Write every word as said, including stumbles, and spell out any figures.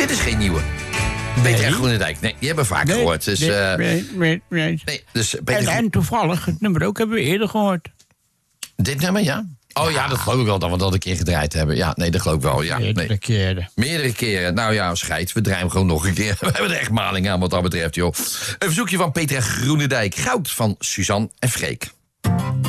dit is geen nieuwe. Peter Nee. en Groenendijk. Nee, die hebben we vaak Nee, gehoord. Dus, nee, uh, nee, nee, nee. nee, dus Peter En, Groen- en toevallig, het nummer ook hebben we eerder gehoord. Dit nummer, ja? Oh ja, dat geloof ik wel, dat we dat een keer gedraaid hebben. Ja, nee, dat geloof ik wel. Ja, Meerdere nee. keren. Meerdere keren. Nou ja, scheid. We draaien hem gewoon nog een keer. We hebben er echt maling aan wat dat betreft, joh. Een verzoekje van Peter Groenendijk. Goud van Suzanne en Freek.